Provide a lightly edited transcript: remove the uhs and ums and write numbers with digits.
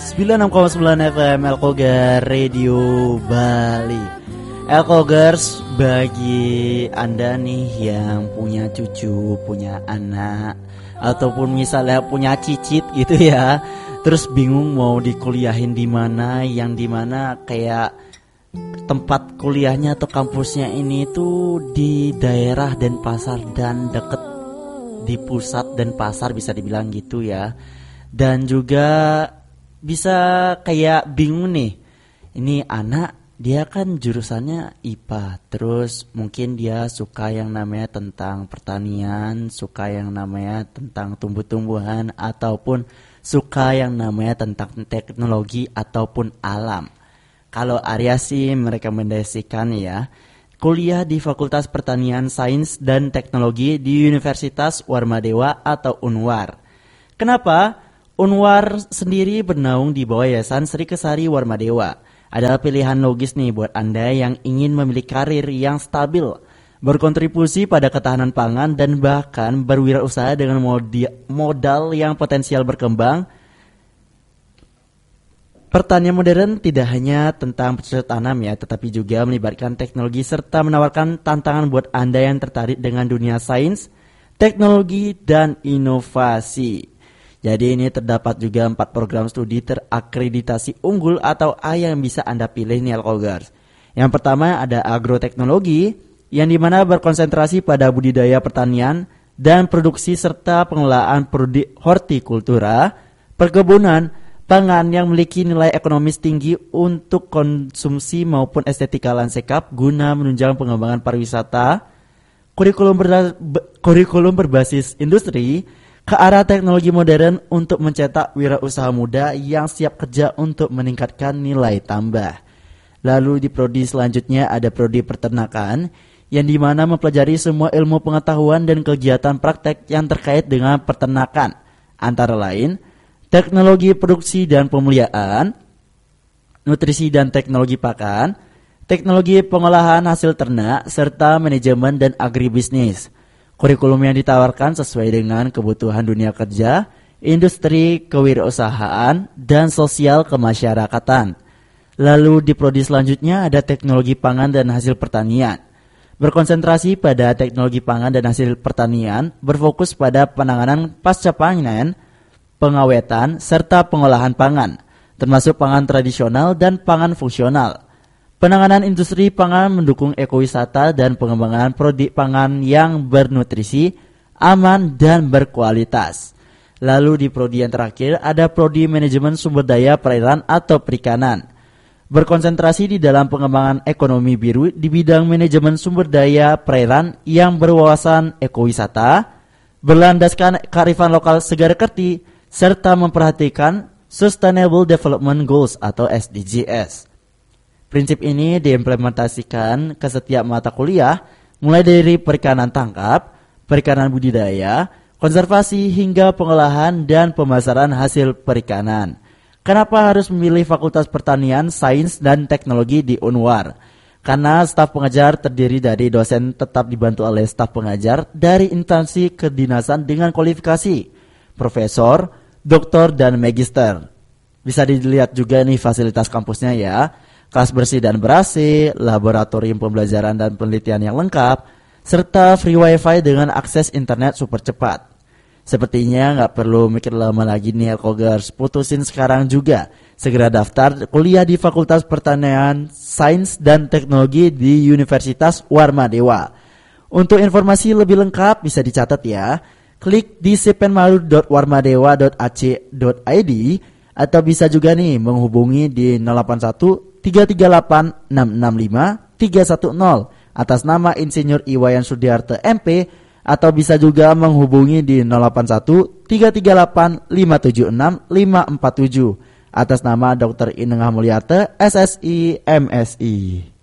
96,9 FM Elkogar Radio Bali. Elkogers, bagi Anda nih yang punya cucu, punya anak, ataupun misalnya punya cicit gitu ya, terus bingung mau dikuliahin di mana, yang di mana kayak tempat kuliahnya atau kampusnya ini tuh di daerah Denpasar dan deket di pusat Denpasar bisa dibilang gitu ya. Dan juga bisa kayak bingung nih, ini anak dia kan jurusannya IPA, terus mungkin dia suka yang namanya tentang pertanian, suka yang namanya tentang tumbuh-tumbuhan, ataupun suka yang namanya tentang teknologi ataupun alam. Kalau Arya sih merekomendasikan ya, kuliah di Fakultas Pertanian, Sains dan Teknologi di Universitas Warmadewa atau Unwar. Kenapa? Unwar sendiri bernaung di bawah Yayasan Sri Kesari Warmadewa. Adalah pilihan logis nih buat Anda yang ingin memiliki karir yang stabil, berkontribusi pada ketahanan pangan, dan bahkan berwirausaha dengan modal yang potensial berkembang. Pertanian modern tidak hanya tentang bercocok tanam ya, tetapi juga melibatkan teknologi serta menawarkan tantangan buat Anda yang tertarik dengan dunia sains, teknologi, dan inovasi. Jadi ini terdapat juga 4 program studi terakreditasi unggul atau A yang bisa Anda pilih nih Elkogers. Yang pertama ada agroteknologi, yang dimana berkonsentrasi pada budidaya pertanian dan produksi serta pengelolaan hortikultura, perkebunan, pangan yang memiliki nilai ekonomis tinggi untuk konsumsi maupun estetika lanskap guna menunjang pengembangan pariwisata, kurikulum berbasis industri, ke arah teknologi modern untuk mencetak wirausaha muda yang siap kerja untuk meningkatkan nilai tambah. Lalu di prodi selanjutnya ada prodi peternakan, yang dimana mempelajari semua ilmu pengetahuan dan kegiatan praktek yang terkait dengan peternakan, antara lain teknologi produksi dan pemeliharaan, nutrisi dan teknologi pakan, teknologi pengolahan hasil ternak, serta manajemen dan agribisnis. Kurikulum yang ditawarkan sesuai dengan kebutuhan dunia kerja, industri kewirausahaan, dan sosial kemasyarakatan. Lalu di prodi selanjutnya ada teknologi pangan dan hasil pertanian. Berkonsentrasi pada teknologi pangan dan hasil pertanian, berfokus pada penanganan pasca panen, pengawetan, serta pengolahan pangan, termasuk pangan tradisional dan pangan fungsional. Penanganan industri pangan mendukung ekowisata dan pengembangan produk pangan yang bernutrisi, aman, dan berkualitas. Lalu di prodi yang terakhir ada prodi manajemen sumber daya perairan atau perikanan. Berkonsentrasi di dalam pengembangan ekonomi biru di bidang manajemen sumber daya perairan yang berwawasan ekowisata, berlandaskan kearifan lokal segara kerti, serta memperhatikan Sustainable Development Goals atau SDGs. Prinsip ini diimplementasikan ke setiap mata kuliah, mulai dari perikanan tangkap, perikanan budidaya, konservasi, hingga pengolahan dan pemasaran hasil perikanan. Kenapa harus memilih Fakultas Pertanian, Sains, dan Teknologi di Unwar? Karena staf pengajar terdiri dari dosen tetap dibantu oleh staf pengajar dari instansi kedinasan dengan kualifikasi profesor, doktor, dan magister. Bisa dilihat juga nih fasilitas kampusnya ya. Kelas bersih dan ber-AC, laboratorium pembelajaran dan penelitian yang lengkap, serta free wifi dengan akses internet super cepat. Sepertinya nggak perlu mikir lama lagi nih Elkogers, putusin sekarang juga. Segera daftar kuliah di Fakultas Pertanian, Sains dan Teknologi di Universitas Warmadewa. Untuk informasi lebih lengkap bisa dicatat ya. Klik di sipenmalu.warmadewa.ac.id atau bisa juga nih menghubungi di 081 338 665 310 atas nama Insinyur Iwayan Sudiarto MP, atau bisa juga menghubungi di 081 338 576 547 atas nama Dr. Inengah Mulyarte SSI MSI.